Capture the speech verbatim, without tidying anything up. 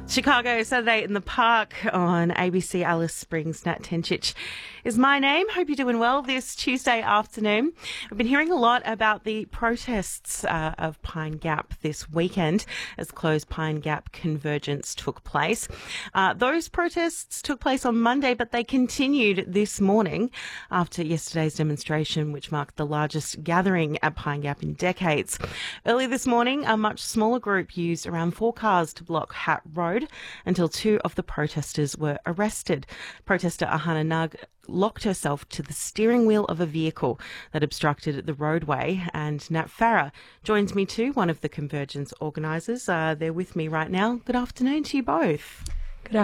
Chicago Saturday in the Park on A B C. Alice Springs. Nat Tencic is my name. Hope you're doing well this Tuesday afternoon. We've been hearing a lot about the protests uh, of Pine Gap this weekend as closed Pine Gap convergence took place. Uh, those protests took place on Monday, but they continued this morning after yesterday's demonstration, which marked the largest gathering at Pine Gap in decades. Early this morning, a much smaller group used around four cars to block Hat Road until two of the protesters were arrested. Protester Ahana Nug locked herself to the steering wheel of a vehicle that obstructed the roadway. And Nat Farah joins me too, one of the convergence organisers. Uh, they're with me right now. Good afternoon to you both.